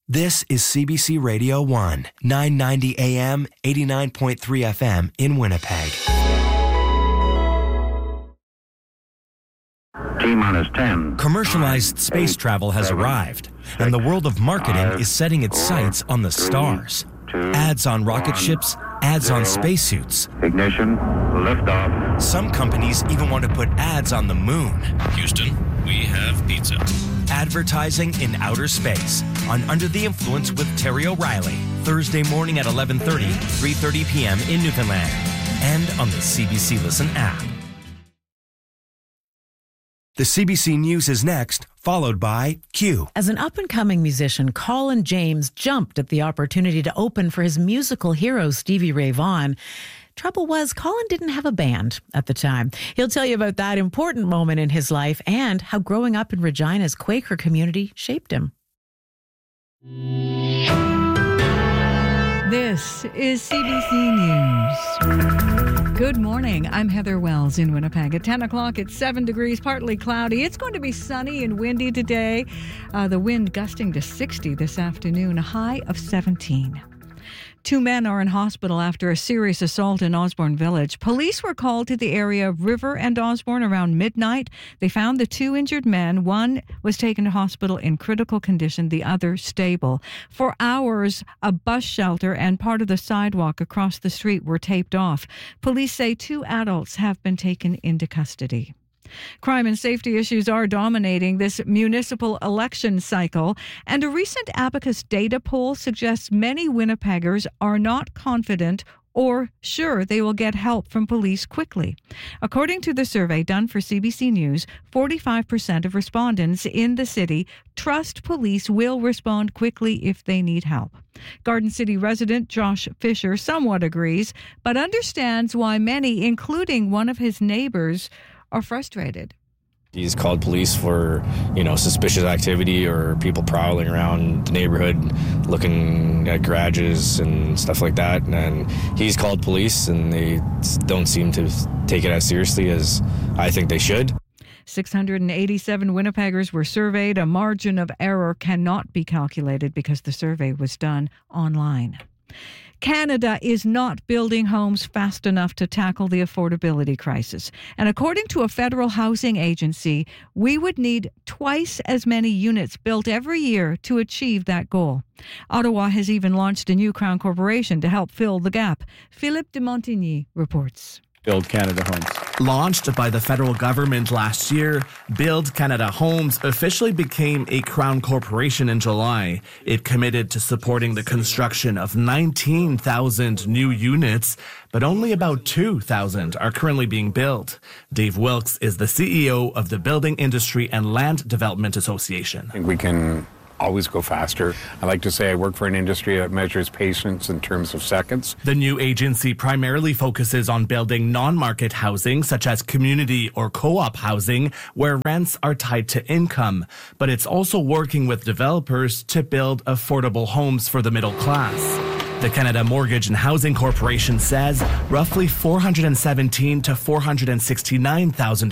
This is CBC Radio 1, 990 AM, 89.3 FM in Winnipeg. T-minus 10. Commercialized space travel has arrived, and the world of marketing is setting its sights on the stars. Ads on rocket ships, ads on spacesuits. Ignition, liftoff. Some companies even want to put ads on the moon. Houston, we have pizza. Advertising in outer space on Under the Influence with Terry O'Reilly. Thursday morning at 11:30, 3:30 p.m. in Newfoundland. And on the CBC Listen app. The CBC News is next, followed by Q. As an up-and-coming musician, Colin James jumped at the opportunity to open for his musical hero, Stevie Ray Vaughan. Trouble was, Colin didn't have a band at the time. He'll tell you about that important moment in his life and how growing up in Regina's Quaker community shaped him. This is CBC News. Good morning. I'm Heather Wells in Winnipeg. At 10 o'clock, it's 7 degrees, partly cloudy. It's going to be sunny and windy today. The wind gusting to 60 this afternoon, a high of 17. 2 men are in hospital after a serious assault in Osborne Village. Police were called to the area of River and Osborne around midnight. They found the 2 injured men. One was taken to hospital in critical condition, the other stable. For hours, a bus shelter and part of the sidewalk across the street were taped off. Police say 2 adults have been taken into custody. Crime and safety issues are dominating this municipal election cycle, and a recent Abacus data poll suggests many Winnipeggers are not confident or sure they will get help from police quickly. According to the survey done for CBC News, 45% of respondents in the city trust police will respond quickly if they need help. Garden City resident Josh Fisher somewhat agrees, but understands why many, including one of his neighbors, are frustrated. He's called police for, suspicious activity or people prowling around the neighborhood looking at garages and stuff like that. And he's called police and they don't seem to take it as seriously as I think they should. 687 Winnipeggers were surveyed. A margin of error cannot be calculated because the survey was done online. Canada is not building homes fast enough to tackle the affordability crisis. And according to a federal housing agency, we would need twice as many units built every year to achieve that goal. Ottawa has even launched a new Crown corporation to help fill the gap. Philippe de Montigny reports. Build Canada Homes. Launched by the federal government last year, Build Canada Homes officially became a Crown corporation in July. It committed to supporting the construction of 19,000 new units, but only about 2,000 are currently being built. Dave Wilkes is the CEO of the Building Industry and Land Development Association. I think we can always go faster. I like to say I work for an industry that measures patience in terms of seconds. The new agency primarily focuses on building non-market housing, such as community or co-op housing, where rents are tied to income. But it's also working with developers to build affordable homes for the middle class. The Canada Mortgage and Housing Corporation says roughly 417 to 469,000